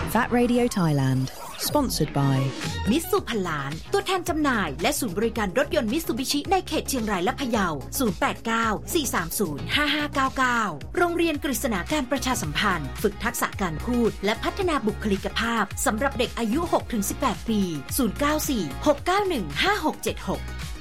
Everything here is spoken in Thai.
That Radio Thailand Sponsored by มิตซูพันล้านตัวแทนจำหน่ายและศูนย์บริการรถยนต์มิตซูบิชิในเขตเชียงรายและพะเยา 0894305599 โรงเรียนกฤษณาการประชาสัมพันธ์ฝึกทักษะการพูดและพัฒนาบุคลิกภาพสำหรับเด็กอายุ 6-18 ปี 0946915676